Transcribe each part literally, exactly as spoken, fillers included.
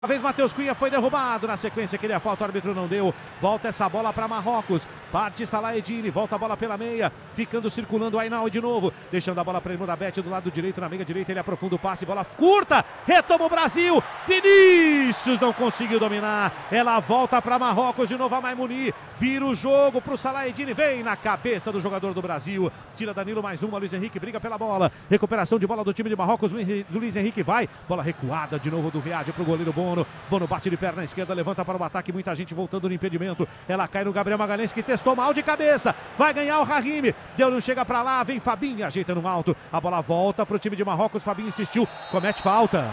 Uma vez Matheus Cunha foi derrubado, na sequência queria falta, o árbitro não deu, volta essa bola para Marrocos, parte Salah Eddine, volta a bola pela meia, ficando circulando o Ainaoui de novo, deixando a bola para Elmourabet do lado direito, na meia direita ele aprofunda o passe, bola curta, retoma o Brasil, Vinícius não conseguiu dominar, ela volta para Marrocos de novo a Maimouni, vira o jogo para o Salah Eddine, vem na cabeça do jogador do Brasil, tira Danilo mais uma, Luiz Henrique briga pela bola, recuperação de bola do time de Marrocos, o Luiz Henrique vai, bola recuada de novo do Riad para o goleiro Bono. Bono, Bono bate de perna esquerda, levanta para o ataque, muita gente voltando no impedimento, ela cai no Gabriel Magalhães que testou mal de cabeça, vai ganhar o Rahimi, deu, não chega para lá, vem Fabinho, ajeita no alto, a bola volta para o time de Marrocos, Fabinho insistiu, comete falta,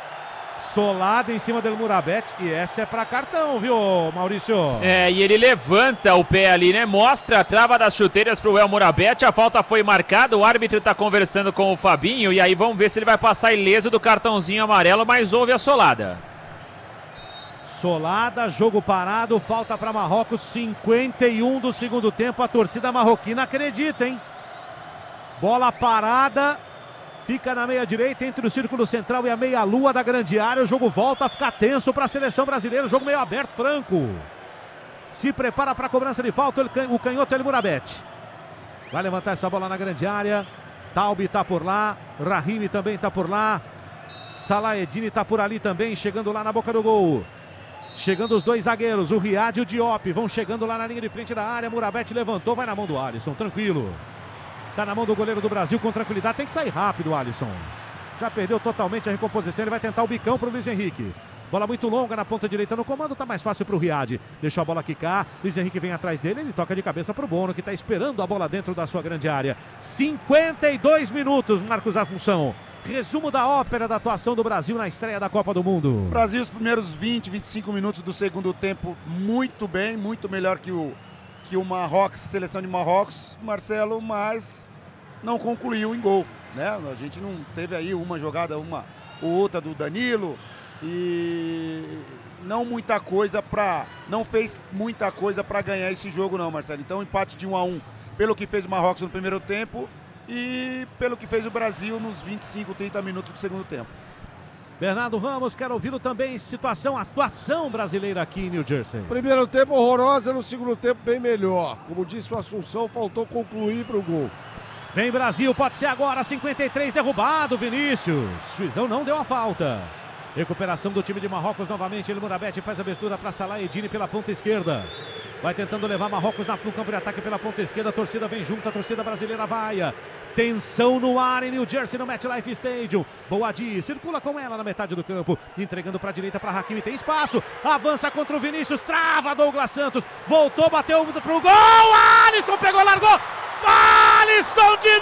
solada em cima do Elmourabet e essa é para cartão, viu, Maurício? É, e ele levanta o pé ali, né, mostra a trava das chuteiras pro Elmourabet, a falta foi marcada, o árbitro tá conversando com o Fabinho e aí vamos ver se ele vai passar ileso do cartãozinho amarelo, mas houve a solada. Solada, jogo parado, falta para Marrocos, cinquenta e um do segundo tempo, a torcida marroquina acredita, hein? Bola parada, fica na meia direita, entre o círculo central e a meia lua da grande área, o jogo volta a ficar tenso para a seleção brasileira, o jogo meio aberto, Franco. Se prepara para a cobrança de falta, o canhoto Elmourabet. Vai levantar essa bola na grande área, Taubi está por lá, Rahimi também está por lá, Salah Eddine está por ali também, chegando lá na boca do gol. Chegando os dois zagueiros, o Riad e o Diop, vão chegando lá na linha de frente da área, Elmourabet levantou, vai na mão do Alisson, tranquilo. Tá na mão do goleiro do Brasil com tranquilidade, tem que sair rápido o Alisson. Já perdeu totalmente a recomposição, ele vai tentar o bicão pro Luiz Henrique. Bola muito longa na ponta direita no comando, tá mais fácil pro Riad. Deixou a bola quicar, Luiz Henrique vem atrás dele, ele toca de cabeça pro Bono, que tá esperando a bola dentro da sua grande área. cinquenta e dois minutos, Marcos Assunção. Resumo da ópera da atuação do Brasil na estreia da Copa do Mundo. Brasil, os primeiros vinte, vinte e cinco minutos do segundo tempo, muito bem, muito melhor que o, que o Marrocos, seleção de Marrocos, Marcelo, mas não concluiu em gol, né? A gente não teve aí uma jogada, uma ou outra do Danilo e não muita coisa para, não fez muita coisa para ganhar esse jogo não, Marcelo. Então empate de um a um pelo que fez o Marrocos no primeiro tempo e pelo que fez o Brasil nos vinte e cinco, trinta minutos do segundo tempo. Bernardo Ramos, quero ouvi-lo também, situação, a situação brasileira aqui em New Jersey. Primeiro tempo horrorosa, no segundo tempo bem melhor. Como disse o Assunção, faltou concluir para o gol. Vem Brasil, pode ser agora, cinquenta e três, derrubado Vinícius. Juizão não deu a falta. Recuperação do time de Marrocos novamente, Elmourabet faz abertura para Salah Eddine pela ponta esquerda. Vai tentando levar Marrocos no campo de ataque pela ponta esquerda, a torcida vem junto, a torcida brasileira vai. Tensão no ar em New Jersey, no MetLife Stadium. Boadi circula com ela na metade do campo, entregando para a direita para Hakimi, tem espaço, avança contra o Vinícius, trava Douglas Santos, voltou, bateu pro gol, Alisson pegou, largou, Alisson de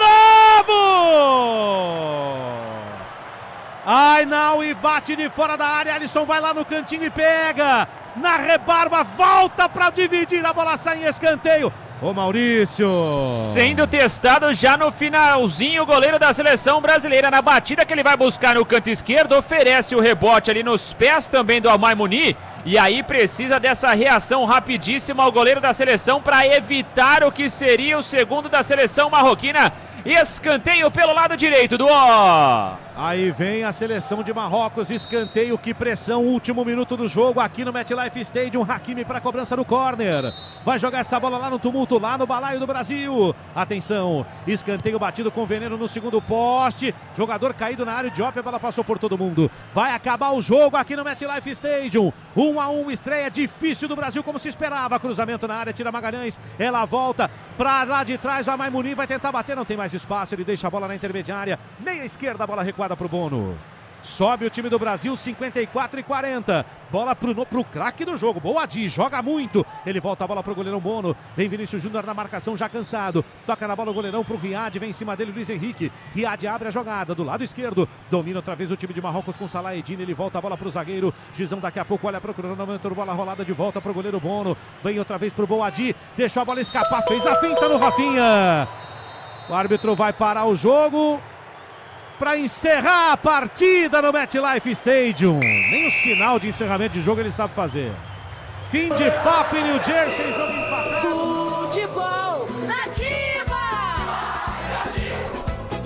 novo! Ainaoui bate de fora da área, Alisson vai lá no cantinho e pega, na rebarba, volta para dividir, a bola sai em escanteio. Ô Maurício! Sendo testado já no finalzinho, o goleiro da seleção brasileira na batida que ele vai buscar no canto esquerdo, oferece o rebote ali nos pés também do Maimouni e aí precisa dessa reação rapidíssima ao goleiro da seleção para evitar o que seria o segundo da seleção marroquina. Escanteio pelo lado direito do ó. Aí vem a seleção de Marrocos, escanteio, que pressão, último minuto do jogo aqui no MetLife Stadium, Hakimi para a cobrança do córner, vai jogar essa bola lá no tumulto, lá no balaio do Brasil, atenção, escanteio batido com veneno no segundo poste, jogador caído na área, Diop, a bola passou por todo mundo, vai acabar o jogo aqui no MetLife Stadium, um a um, estreia difícil do Brasil como se esperava, cruzamento na área, tira Magalhães, ela volta para lá de trás, a Maimouni vai tentar bater, não tem mais espaço, ele deixa a bola na intermediária, meia esquerda, a bola recuada para o Bono. Sobe o time do Brasil, cinquenta e quatro e quarenta. Bola pro, pro craque do jogo, Boadi, joga muito. Ele volta a bola pro goleirão Bono. Vem Vinícius Júnior na marcação, já cansado. Toca na bola o goleirão pro Riad, vem em cima dele Luiz Henrique. Riad abre a jogada do lado esquerdo. Domina outra vez o time de Marrocos com Salah Eddine. Ele volta a bola pro zagueiro. Gizão daqui a pouco olha pro cronômetro, bola rolada de volta pro goleiro Bono. Vem outra vez pro Boadi, deixou a bola escapar, fez a finta no Rafinha. O árbitro vai parar o jogo para encerrar a partida no MetLife Stadium. Nem o sinal de encerramento de jogo ele sabe fazer. Fim de papo em New Jersey, jogo empatado. Futebol Nativa!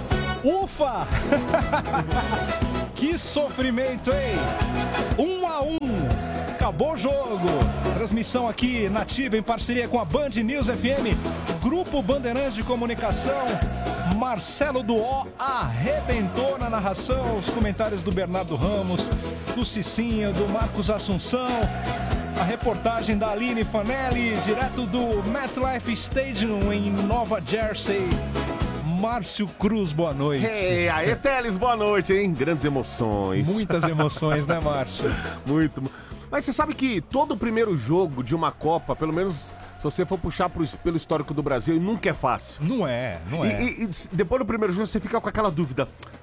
Ufa! Que sofrimento, hein? Um a um. acabou o jogo. Transmissão aqui nativa em parceria com a Band News F M. Grupo Bandeirantes de Comunicação. Marcelo Duó arrebentou na narração. Os comentários do Bernardo Ramos, do Cicinho, do Marcos Assunção. A reportagem da Aline Fanelli, direto do MetLife Stadium em Nova Jersey. Márcio Cruz, boa noite. Hey, aê, Teles, boa noite, hein? Grandes emoções. Muitas emoções, né, Márcio? Muito. Mas você sabe que todo o primeiro jogo de uma Copa, pelo menos se você for puxar pro, pelo histórico do Brasil, nunca é fácil. Não é, não é. E, e, e depois do primeiro jogo você fica com aquela dúvida.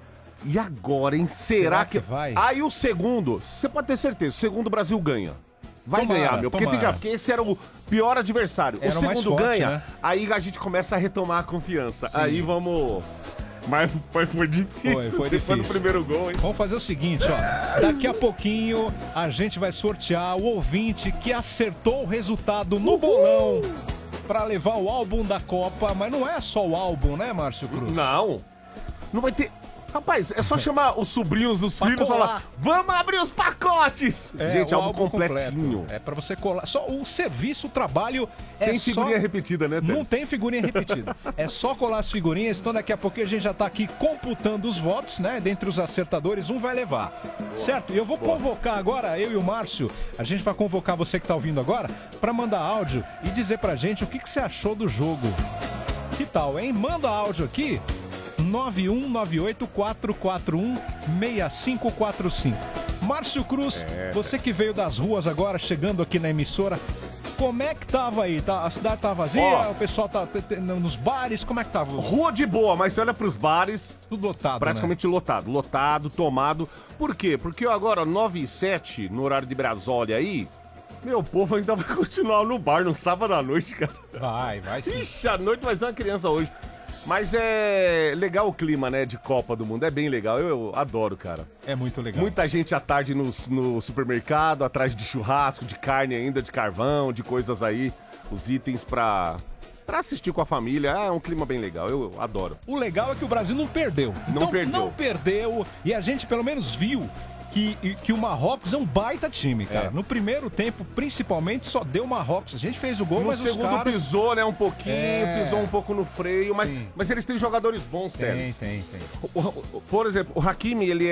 E agora, hein? Será, Será que... que vai? Aí o segundo, você pode ter certeza, o segundo o Brasil ganha. Vai Tomara, ganhar, meu. Porque, tem que- tomara. porque esse era o pior adversário. Era o o mais segundo forte, ganha, né? aí a gente começa a retomar a confiança. Aí vamos... Mas foi, foi difícil. Foi, foi Depois difícil. do primeiro gol, hein? Vamos fazer o seguinte, ó. Daqui a pouquinho a gente vai sortear o ouvinte que acertou o resultado no bolão pra levar o álbum da Copa. Mas não é só o álbum, né, Márcio Cruz? Não. Não vai ter... Rapaz, é só chamar os sobrinhos, os Pra filhos e colar. falar: vamos abrir os pacotes! É, Gente, o álbum, álbum completinho. completo. É pra você colar. Só o serviço, o trabalho Sem é figurinha só... repetida, né, Não Teles? tem figurinha repetida. É só colar as figurinhas. Então daqui a pouquinho a gente já tá aqui computando os votos, né? Dentre os acertadores, um vai levar. Certo? E eu vou convocar agora, eu e o Márcio, a gente vai convocar você que tá ouvindo agora pra mandar áudio e dizer pra gente o que, que você achou do jogo. Que tal, hein? Manda áudio aqui. nove um nove oito quatro quatro um seis cinco quatro cinco. Márcio Cruz, você que veio das ruas agora, chegando aqui na emissora, como é que tava aí? Tá, a cidade tá vazia? Ó. O pessoal tá te- te- nos bares? Como é que tava? Rua de boa, mas você olha pros bares, Tudo lotado, praticamente lotado. Lotado, tomado. Por quê? Porque agora, nove e sete, no horário de Brasólia aí, meu povo ainda vai continuar no bar no sábado à noite, cara. né? Vai, vai sim. Ixi, à noite vai ser uma criança hoje. Mas é legal o clima, né, de Copa do Mundo. É bem legal. Eu, eu adoro, cara. É muito legal. Muita gente à tarde no, no supermercado, atrás de churrasco, de carne ainda, de carvão, de coisas aí. Os itens pra, pra assistir com a família. Ah, é um clima bem legal. Eu, eu adoro. O legal é que o Brasil não perdeu. Não então, perdeu. Não perdeu. E a gente pelo menos viu que, que o Marrocos é um baita time, cara. É. No primeiro tempo, principalmente, só deu o Marrocos. A gente fez o gol, No mas os segundo caras... pisou, né, um pouquinho, É. pisou um pouco no freio, mas, Sim. mas eles têm jogadores bons, Tem, Teles. tem, tem. O- o- Por exemplo, o Hakimi, ele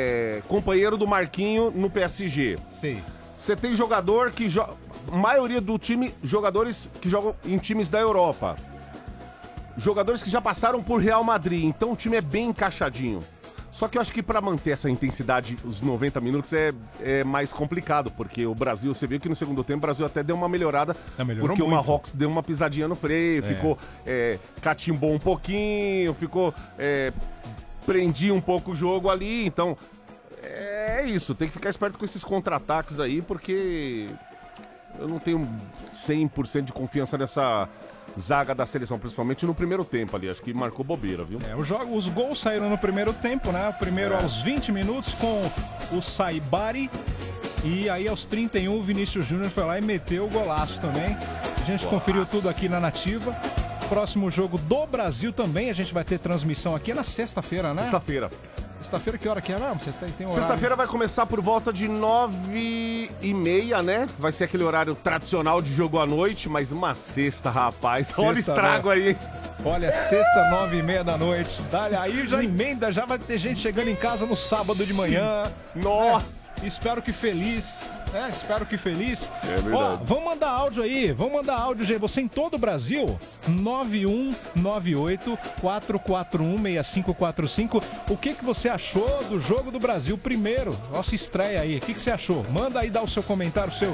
é companheiro do Marquinho no P S G. Sei. Você tem jogador que joga... maioria do time, jogadores que jogam em times da Europa. Jogadores que já passaram por Real Madrid, então o time é bem encaixadinho. Só que eu acho que pra manter essa intensidade, os noventa minutos, é, é mais complicado, porque o Brasil, você viu que no segundo tempo o Brasil até deu uma melhorada, Não, melhorou porque o muito. Marrocos deu uma pisadinha no freio, ficou, é, catimbou um pouquinho, ficou, é, prendia um pouco o jogo ali, então é isso, tem que ficar esperto com esses contra-ataques aí, porque eu não tenho cem por cento de confiança nessa zaga da seleção, principalmente no primeiro tempo ali, acho que marcou bobeira, viu? É, o jogo, os gols saíram no primeiro tempo, né? O primeiro É. aos vinte minutos com o Saibari. E aí aos trinta e um o Vinícius Júnior foi lá e meteu o golaço também. A gente conferiu tudo aqui na Nativa. Próximo jogo do Brasil também, a gente vai ter transmissão aqui é na sexta-feira, né? Sexta-feira. Sexta-feira que hora que é mesmo? Você tem, tem horário? Sexta-feira vai começar por volta de nove e meia, né? Vai ser aquele horário tradicional de jogo à noite, mas uma sexta, rapaz. Sexta, Olha o estrago né? aí, hein? Olha, sexta, nove e meia da noite. Dá- Aí já emenda, já vai ter gente chegando em casa no sábado de manhã. Nossa! É, espero que feliz. É, espero que feliz. É verdade. Ó, vamos mandar áudio aí. Vamos mandar áudio, gente. Você em todo o Brasil. nove um nove oito quatro quatro um seis cinco quatro cinco. O que, que você achou do jogo do Brasil primeiro? Nossa estreia aí. O que, que você achou? Manda aí, dá o seu comentário, o seu...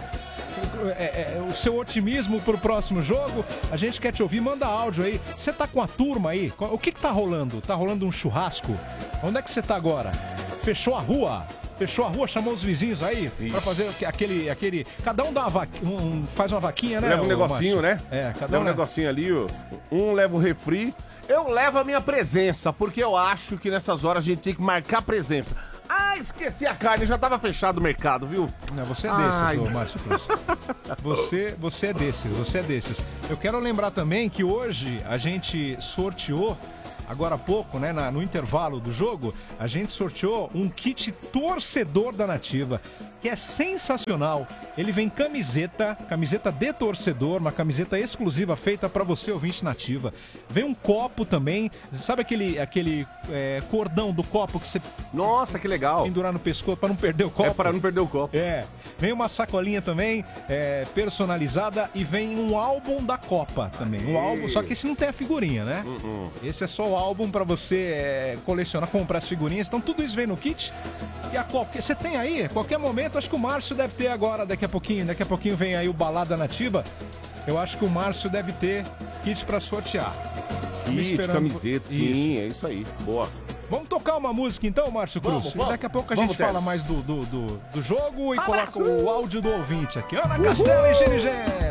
É, é, o seu otimismo pro próximo jogo. A gente quer te ouvir, manda áudio aí. Você tá com a turma aí? O que que tá rolando? Tá rolando um churrasco? Onde é que você tá agora? Fechou a rua? Fechou a rua, chamou os vizinhos aí pra fazer aquele, aquele... Cada um dá uma vaquinha, um, faz uma vaquinha, né? Leva um ô, negocinho, Márcio? né? É, cada Leva um... um né? negocinho ali, ó. Um leva o refri. Eu levo a minha presença, porque eu acho que nessas horas a gente tem que marcar presença. Ah, esqueci a carne, já tava fechado o mercado, viu? Não, você é Ai. desses, ô Márcio Cruz. Você, você é desses, você é desses. Eu quero lembrar também que hoje a gente sorteou, agora há pouco, né, na- no intervalo do jogo, a gente sorteou um kit torcedor da Nativa, que é sensacional. Ele vem camiseta, camiseta de torcedor, uma camiseta exclusiva feita para você, ouvinte nativa. Vem um copo também, sabe aquele, aquele é, cordão do copo que você... Nossa, que legal. Pendurar no pescoço para não perder o copo. É para não perder o copo. É. Vem uma sacolinha também, é, personalizada, e vem um álbum da Copa também. Um álbum, só que esse não tem a figurinha, né? Uh-uh. Esse é só o álbum para você é, colecionar, comprar as figurinhas. Então tudo isso vem no kit. E a qualquer, você tem aí, a qualquer momento, acho que o Márcio deve ter agora, daqui a pouquinho, daqui a pouquinho vem aí o Balada Nativa. Eu acho que o Márcio deve ter kit para sortear. Kit, camiseta, sim, isso. É isso aí. Boa. Vamos tocar uma música então, Márcio Cruz? Vamos, vamos. E daqui a pouco a Vamos, gente fala Teles. mais do, do, do, do jogo e coloca o áudio do ouvinte aqui. Ana Castela e G N G.